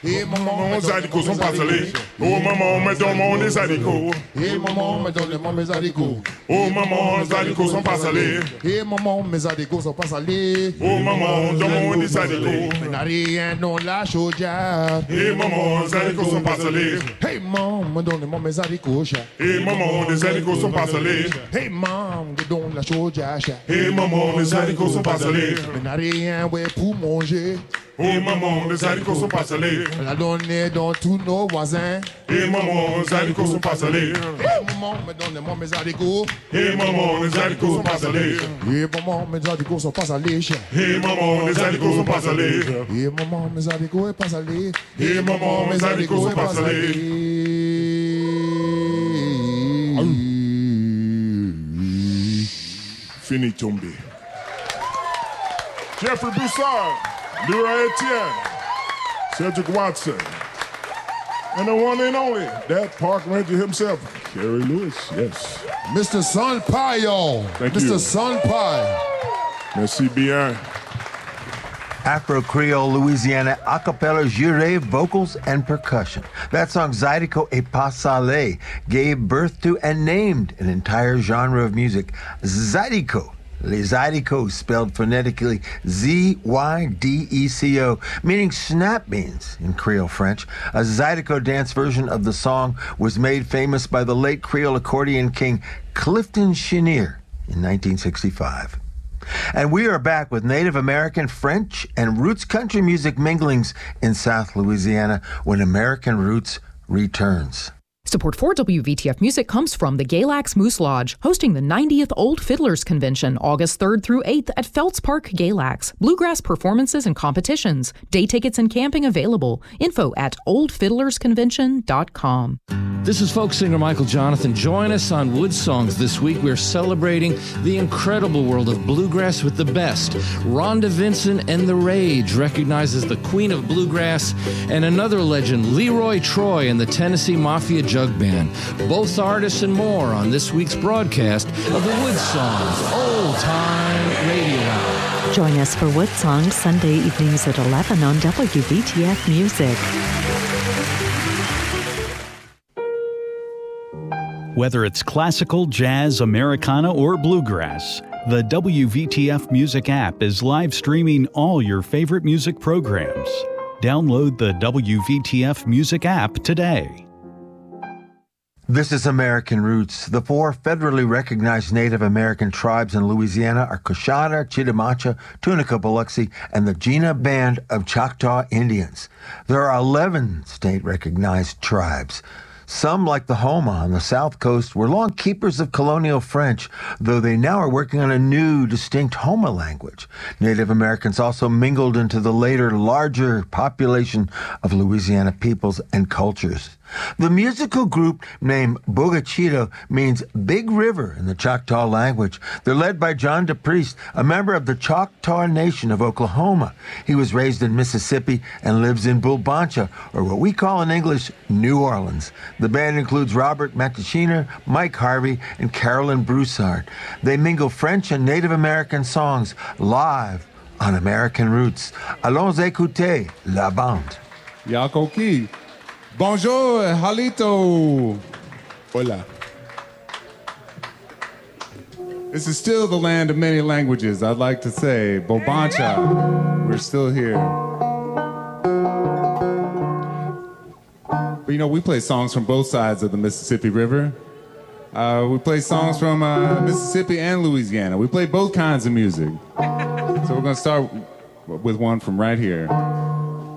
Et maman, mes haricots sont pas salés. Oh maman, mets-moi des haricots. Et maman, mets-moi mes haricots. Oh maman, mes haricots sont pas salés. Et maman, mes haricots sont pas salés. Oh maman, donne-moi des haricots. Mais n'a rien dans la chaudière. Et maman, mes haricots sont pas salés. Hey maman, donne-moi mes haricots. Et maman, les haricots sont pas salés. Hey maman, donne la chaudière. Et maman, les haricots sont pas salés. Mais n'a rien ouais, pour manger. Oh maman, les haricots sont pas salés. On l'a donné dans tous nos voisins. Et maman, les haricots sont pas salés. Et maman, me donne-moi mes haricots. Et maman, les haricots sont pas salés. Et maman, mes haricots sont pas salés. Et maman, les haricots sont pas salés. Et maman, mes haricots sont pas salés. Et maman, mes haricots sont pas salés. Fini tombé. Jeffrey Broussard. Leroy Etienne, Cedric Watson, and the one and only, that park ranger himself, Kerry Lewis, yes. Mr. Sun Pie, y'all. Thank you. Mr. Sun Pie. Merci bien. Afro-Creole Louisiana a cappella juré vocals and percussion. That song, Zydeco et Pas Salé, gave birth to and named an entire genre of music, Zydeco. Les Zydeco, spelled phonetically Z-Y-D-E-C-O, meaning snap beans in Creole French. A Zydeco dance version of the song was made famous by the late Creole accordion king Clifton Chenier in 1965. And we are back with Native American, French, and roots country music minglings in South Louisiana when American Roots returns. Support for WVTF Music comes from the Galax Moose Lodge, hosting the 90th Old Fiddlers Convention, August 3rd through 8th at Feltz Park Galax. Bluegrass performances and competitions. Day tickets and camping available. Info at oldfiddlersconvention.com. This is folk singer Michael Jonathan. Join us on Wood Songs this week. We're celebrating the incredible world of bluegrass with the best. Rhonda Vincent and The Rage recognizes the Queen of Bluegrass, and another legend, Leroy Troy and the Tennessee Mafia Jug Band. Both artists and more on this week's broadcast of the Wood Songs Old Time Radio Hour. Join us for Wood Songs Sunday evenings at 11 on WVTF Music. Whether it's classical, jazz, Americana, or bluegrass, the WVTF Music app is live streaming all your favorite music programs. Download the WVTF Music app today. This is American Roots. The four federally recognized Native American tribes in Louisiana are Coshada, Chitimacha, Tunica, Biloxi, and the Jena Band of Choctaw Indians. There are 11 state-recognized tribes. Some, like the Homa on the South Coast, were long keepers of colonial French, though they now are working on a new, distinct Homa language. Native Americans also mingled into the later, larger population of Louisiana peoples and cultures. The musical group named Bogachito means Big River in the Choctaw language. They're led by John DePriest, a member of the Choctaw Nation of Oklahoma. He was raised in Mississippi and lives in Bulbancha, or what we call in English, New Orleans. The band includes Robert Matachiner, Mike Harvey, and Carolyn Broussard. They mingle French and Native American songs live on American Roots. Allons écouter la bande. Yakoki. Bonjour, Halito. Hola. This is still the land of many languages. I'd like to say, Bobancha, we're still here. But you know, we play songs from both sides of the Mississippi River. We play songs from Mississippi and Louisiana. We play both kinds of music. So we're gonna start with one from right here.